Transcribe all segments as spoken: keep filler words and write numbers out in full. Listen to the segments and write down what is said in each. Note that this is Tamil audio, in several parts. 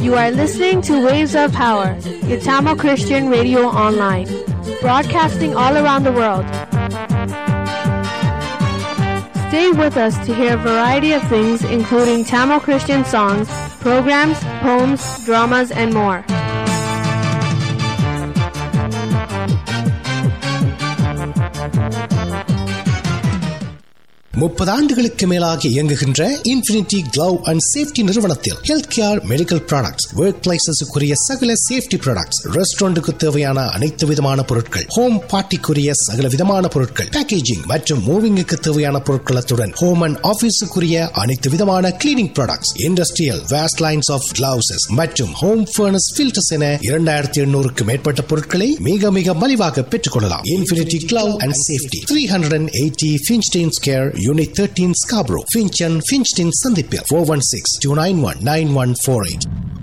You are listening to Waves of Power, your Tamil Christian radio online, broadcasting all around the world. Stay with us to hear a variety of things, including Tamil Christian songs, programs, poems, dramas, and more. முப்பது ஆண்டுகளுக்கு மேலாக இயங்குகின்ற இன்ஃபினிட்டி கிளவ் அண்ட் சேஃப்டி நிறுவனத்தில் health care, medical products, work பிளேசஸுக்குரிய சகல சேஃப்டி ப்ராடக்ட்ஸ், ரெஸ்டாரண்ட்டுக்கு தேவையான அனைத்து விதமான பொருட்கள், ஹோம் பார்ட்டிக்குரிய சகல விதமான பொருட்கள், பேக்கேஜிங் மற்றும் மூவிங்குக்கு தேவையான பொருட்களத்துடன் ஹோம் அண்ட் ஆபீஸுக்குரிய அனைத்து விதமான cleaning products, industrial waste lines of gloves மற்றும் ஹோம் ஃபர்னஸ் ஃபில்டர்ஸ் என இரண்டாயிரத்தி எண்ணூறுக்கு மேற்பட்ட பொருட்களை மிக மிக மலிவாக பெற்றுக் கொள்ளலாம். Infinity glove and safety, three hundred eighty Finchdene Square, Unit thirteen, Scarborough, Finch and Finchdene Sandipia, four one six, two nine one, nine one four eight.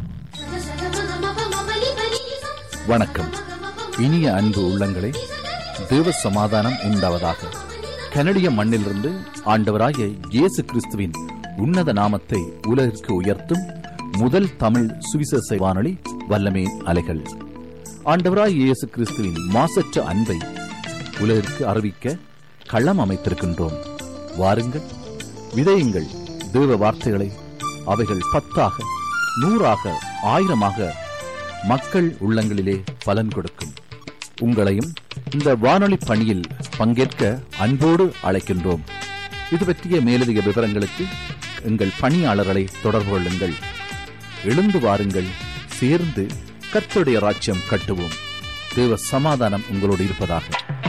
வணக்கம். இனிய அன்பு உள்ளங்களே, தேவ சமாதானம் உண்டாவதாக. கனடிய மண்ணிலிருந்து ஆண்டவராகிய இயேசு கிறிஸ்துவின் உன்னத நாமத்தை உலகிற்கு உயர்த்தும் முதல் தமிழ் சுவிசேஷ வானொலி வல்லமே அலைகள். ஆண்டவராகிய இயேசு கிறிஸ்துவின் மாசற்ற அன்பை உலகிற்கு அறிவிக்க களம் அமைத்திருக்கின்றோம். வாருங்கள், விதையுங்கள் தேவ வார்த்தைகளை. அவைகள் பத்தாக, நூறாக, ஆயிரமாக மக்கள் உள்ளங்களிலே பலன் கொடுக்கும். உங்களையும் இந்த வானொலி பணியில் பங்கேற்க அன்போடு அழைக்கின்றோம். இது பற்றிய மேலதிக விவரங்களுக்கு எங்கள் பணியாளர்களை தொடர்பு கொள்ளுங்கள். எழுந்து வாருங்கள், சேர்ந்து கர்த்தருடைய ராஜ்யம் கட்டுவோம். தேவ சமாதானம் உங்களோடு இருப்பதாக.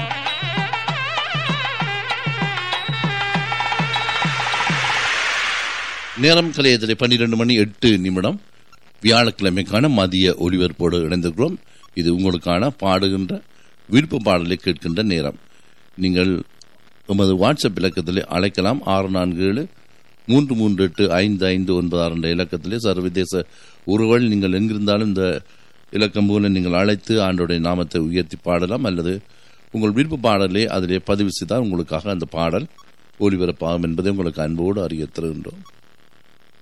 நேரம் கலையத்திலே பன்னிரண்டு மணி எட்டு நிமிடம் வியாழக்கிழமைக்கான மதிய ஒலிபரப்போடு இணைந்திருக்கிறோம். இது உங்களுக்கான பாடுகின்ற விருப்ப பாடலை கேட்கின்ற நேரம். நீங்கள் எமது வாட்ஸ்அப் இலக்கத்திலே அழைக்கலாம். ஆறு நான்கு ஏழு மூன்று மூன்று எட்டு ஐந்து ஐந்து ஒன்பது ஆறு என்ற இலக்கத்திலே சர்வதேச உறவுகள் நீங்கள் எங்கிருந்தாலும் இந்த இலக்கம் போல நீங்கள் அழைத்து ஆண்டோடைய நாமத்தை உயர்த்தி பாடலாம். அல்லது உங்கள் விருப்ப பாடலே அதிலே பதிவு செய்தால் உங்களுக்காக அந்த பாடல் ஒலிபரப்பாகும் என்பதை உங்களுக்கு அன்போடு அறிய தருகின்றோம்.